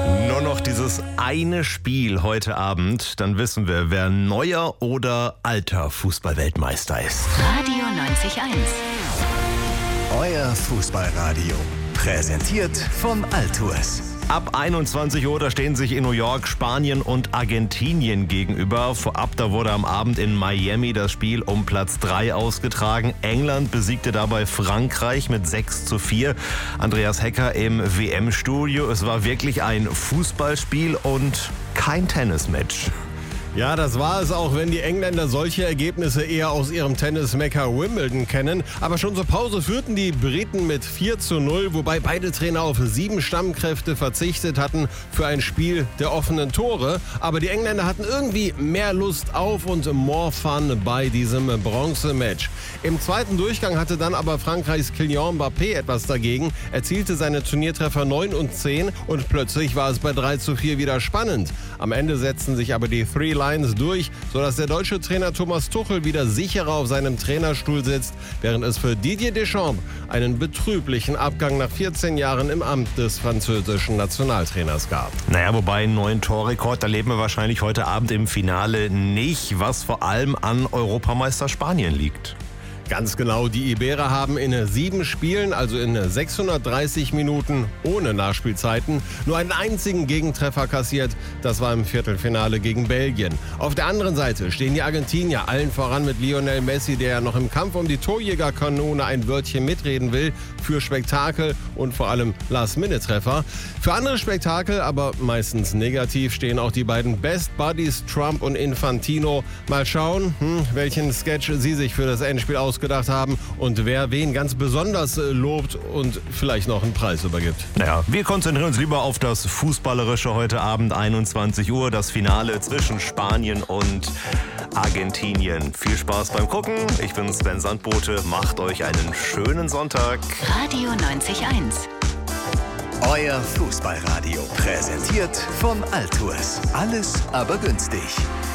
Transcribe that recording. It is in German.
Nur noch dieses eine Spiel heute Abend, dann wissen wir, wer neuer oder alter Fußballweltmeister ist. Radio 90.1. Euer Fußballradio. Präsentiert von Altours. Ab 21 Uhr, da stehen sich in New York Spanien und Argentinien gegenüber. Vorab, da wurde am Abend in Miami das Spiel um Platz 3 ausgetragen. England besiegte dabei Frankreich mit 6:4. Andreas Hecker im WM-Studio. Es war wirklich ein Fußballspiel und kein Tennismatch. Ja, das war es auch, wenn die Engländer solche Ergebnisse eher aus ihrem Tennis-Mekka Wimbledon kennen. Aber schon zur Pause führten die Briten mit 4:0, wobei beide Trainer auf 7 Stammkräfte verzichtet hatten für ein Spiel der offenen Tore. Aber die Engländer hatten irgendwie mehr Lust auf und more fun bei diesem Bronzematch. Im zweiten Durchgang hatte dann aber Frankreichs Kylian Mbappé etwas dagegen, erzielte seine Turniertreffer 9 und 10 und plötzlich war es bei 3:4 wieder spannend. Am Ende setzten sich aber die Three Lions durch, sodass der deutsche Trainer Thomas Tuchel wieder sicherer auf seinem Trainerstuhl sitzt, während es für Didier Deschamps einen betrüblichen Abgang nach 14 Jahren im Amt des französischen Nationaltrainers gab. Naja, wobei einen neuen Torrekord erleben wir wahrscheinlich heute Abend im Finale nicht, was vor allem an Europameister Spanien liegt. Ganz genau, die Iberer haben in 7 Spielen, also in 630 Minuten ohne Nachspielzeiten, nur einen einzigen Gegentreffer kassiert. Das war im Viertelfinale gegen Belgien. Auf der anderen Seite stehen die Argentinier, allen voran mit Lionel Messi, der ja noch im Kampf um die Torjägerkanone ein Wörtchen mitreden will, für Spektakel und vor allem Last-Minute-Treffer. Für andere Spektakel, aber meistens negativ, stehen auch die beiden Best Buddies Trump und Infantino. Mal schauen, welchen Sketch sie sich für das Endspiel ausgedacht haben und wer wen ganz besonders lobt und vielleicht noch einen Preis übergibt. Naja, wir konzentrieren uns lieber auf das Fußballerische heute Abend, 21 Uhr, das Finale zwischen Spanien und Argentinien. Viel Spaß beim Gucken. Ich bin Sven Sandbote. Macht euch einen schönen Sonntag. Radio 90.1. Euer Fußballradio. Präsentiert von Altours. Alles aber günstig.